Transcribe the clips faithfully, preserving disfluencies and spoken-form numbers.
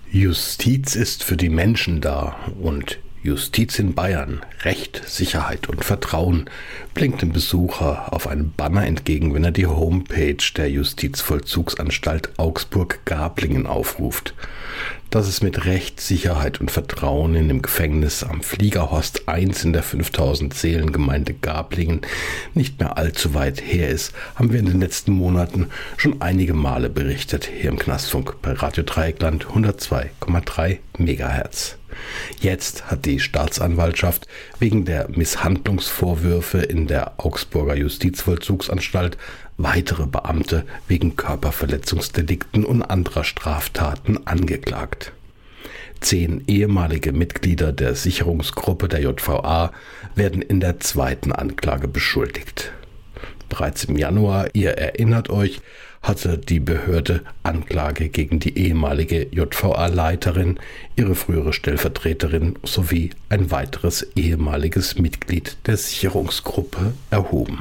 Justiz ist für die Menschen da und Justiz in Bayern, Recht, Sicherheit und Vertrauen blinkt dem Besucher auf einem Banner entgegen, wenn er die Homepage der Justizvollzugsanstalt Augsburg-Gablingen aufruft. Dass es mit Recht, Sicherheit und Vertrauen in dem Gefängnis am Fliegerhorst eins in der fünftausend Seelengemeinde Gablingen nicht mehr allzu weit her ist, haben wir in den letzten Monaten schon einige Male berichtet, hier im Knastfunk bei Radio Dreieckland hundertzwei Komma drei Megahertz. Jetzt hat die Staatsanwaltschaft wegen der Misshandlungsvorwürfe in der Augsburger Justizvollzugsanstalt weitere Beamte wegen Körperverletzungsdelikten und anderer Straftaten angeklagt. Zehn ehemalige Mitglieder der Sicherungsgruppe der J V A werden in der zweiten Anklage beschuldigt. Bereits im Januar, ihr erinnert euch, hatte die Behörde Anklage gegen die ehemalige J V A-Leiterin, ihre frühere Stellvertreterin sowie ein weiteres ehemaliges Mitglied der Sicherungsgruppe erhoben.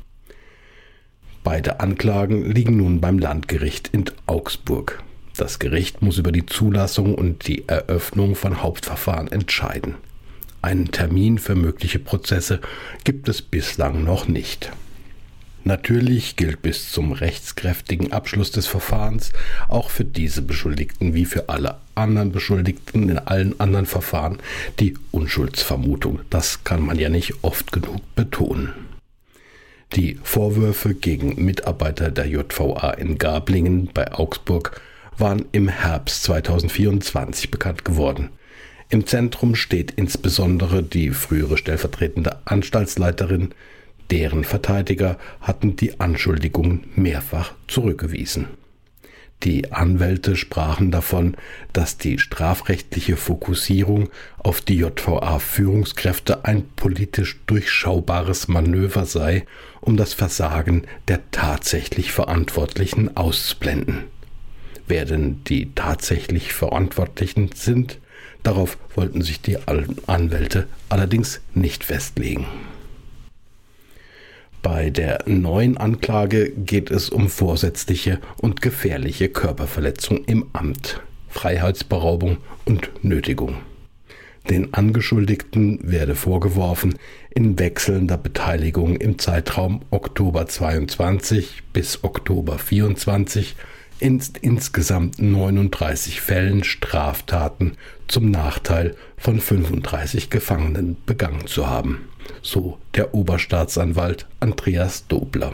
Beide Anklagen liegen nun beim Landgericht in Augsburg. Das Gericht muss über die Zulassung und die Eröffnung von Hauptverfahren entscheiden. Einen Termin für mögliche Prozesse gibt es bislang noch nicht. Natürlich gilt bis zum rechtskräftigen Abschluss des Verfahrens auch für diese Beschuldigten wie für alle anderen Beschuldigten in allen anderen Verfahren die Unschuldsvermutung. Das kann man ja nicht oft genug betonen. Die Vorwürfe gegen Mitarbeiter der J V A in Gablingen bei Augsburg waren im Herbst zweitausendvierundzwanzig bekannt geworden. Im Zentrum steht insbesondere die frühere stellvertretende Anstaltsleiterin. Deren Verteidiger hatten die Anschuldigungen mehrfach zurückgewiesen. Die Anwälte sprachen davon, dass die strafrechtliche Fokussierung auf die J V A-Führungskräfte ein politisch durchschaubares Manöver sei, um das Versagen der tatsächlich Verantwortlichen auszublenden. Wer denn die tatsächlich Verantwortlichen sind, darauf wollten sich die Anwälte allerdings nicht festlegen. Bei der neuen Anklage geht es um vorsätzliche und gefährliche Körperverletzung im Amt, Freiheitsberaubung und Nötigung. Den Angeschuldigten werde vorgeworfen, in wechselnder Beteiligung im Zeitraum Oktober zweiundzwanzig bis Oktober vierundzwanzig in insgesamt neununddreißig Fällen Straftaten zum Nachteil von fünfunddreißig Gefangenen begangen zu haben, so der Oberstaatsanwalt Andreas Dobler.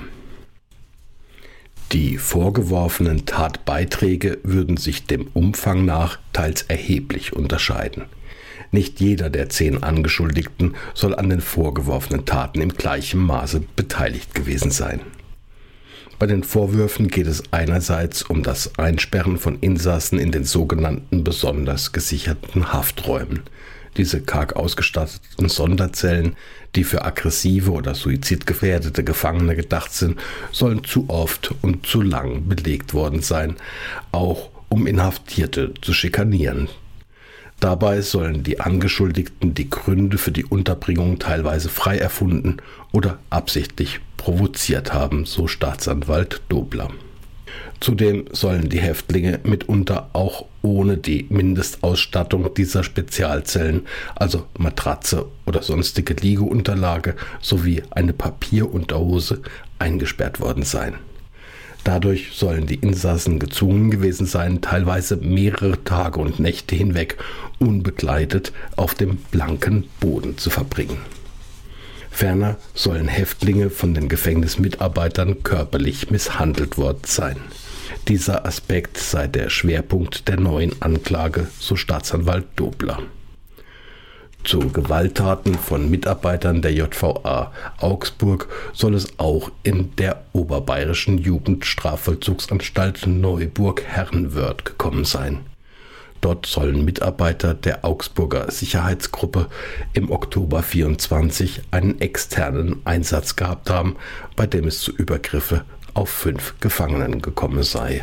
Die vorgeworfenen Tatbeiträge würden sich dem Umfang nach teils erheblich unterscheiden. Nicht jeder der zehn Angeschuldigten soll an den vorgeworfenen Taten im gleichen Maße beteiligt gewesen sein. Bei den Vorwürfen geht es einerseits um das Einsperren von Insassen in den sogenannten besonders gesicherten Hafträumen. Diese karg ausgestatteten Sonderzellen, die für aggressive oder suizidgefährdete Gefangene gedacht sind, sollen zu oft und zu lang belegt worden sein, auch um Inhaftierte zu schikanieren. Dabei sollen die Angeschuldigten die Gründe für die Unterbringung teilweise frei erfunden oder absichtlich provoziert haben, so Staatsanwalt Dobler. Zudem sollen die Häftlinge mitunter auch ohne die Mindestausstattung dieser Spezialzellen, also Matratze oder sonstige Liegeunterlage sowie eine Papierunterhose, eingesperrt worden sein. Dadurch sollen die Insassen gezwungen gewesen sein, teilweise mehrere Tage und Nächte hinweg unbegleitet auf dem blanken Boden zu verbringen. Ferner sollen Häftlinge von den Gefängnismitarbeitern körperlich misshandelt worden sein. Dieser Aspekt sei der Schwerpunkt der neuen Anklage, so Staatsanwalt Dobler. Zu Gewalttaten von Mitarbeitern der J V A Augsburg soll es auch in der oberbayerischen Jugendstrafvollzugsanstalt Neuburg-Herrenwörth gekommen sein. Dort sollen Mitarbeiter der Augsburger Sicherheitsgruppe im Oktober vierundzwanzig einen externen Einsatz gehabt haben, bei dem es zu Übergriffen auf fünf Gefangenen gekommen sei.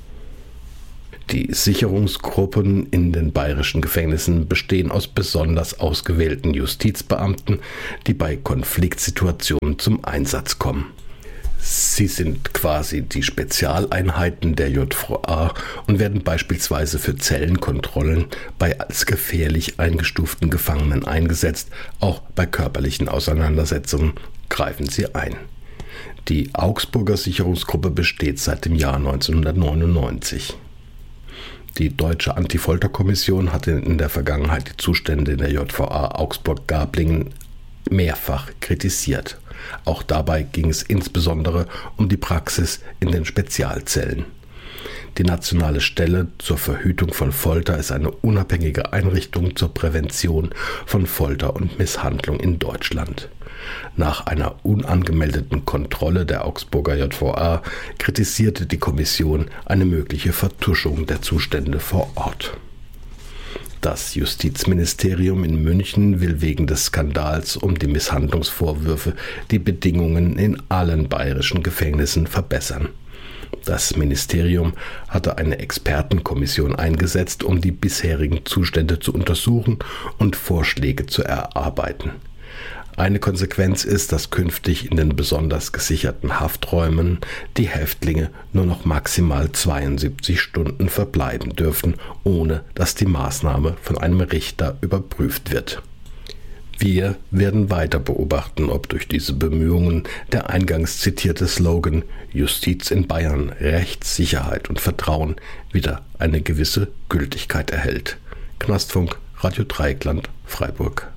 Die Sicherungsgruppen in den bayerischen Gefängnissen bestehen aus besonders ausgewählten Justizbeamten, die bei Konfliktsituationen zum Einsatz kommen. Sie sind quasi die Spezialeinheiten der J V A und werden beispielsweise für Zellenkontrollen bei als gefährlich eingestuften Gefangenen eingesetzt. Auch bei körperlichen Auseinandersetzungen greifen sie ein. Die Augsburger Sicherungsgruppe besteht seit dem Jahr neunzehnhundertneunundneunzig. Die Deutsche Antifolterkommission hatte in der Vergangenheit die Zustände in der J V A Augsburg-Garblingen mehrfach kritisiert. Auch dabei ging es insbesondere um die Praxis in den Spezialzellen. Die Nationale Stelle zur Verhütung von Folter ist eine unabhängige Einrichtung zur Prävention von Folter und Misshandlung in Deutschland. Nach einer unangemeldeten Kontrolle der Augsburger J V A kritisierte die Kommission eine mögliche Vertuschung der Zustände vor Ort. Das Justizministerium in München will wegen des Skandals um die Misshandlungsvorwürfe die Bedingungen in allen bayerischen Gefängnissen verbessern. Das Ministerium hatte eine Expertenkommission eingesetzt, um die bisherigen Zustände zu untersuchen und Vorschläge zu erarbeiten. Eine Konsequenz ist, dass künftig in den besonders gesicherten Hafträumen die Häftlinge nur noch maximal zweiundsiebzig Stunden verbleiben dürfen, ohne dass die Maßnahme von einem Richter überprüft wird. Wir werden weiter beobachten, ob durch diese Bemühungen der eingangs zitierte Slogan »Justiz in Bayern, Rechtssicherheit und Vertrauen« wieder eine gewisse Gültigkeit erhält. Knastfunk, Radio Dreieckland, Freiburg.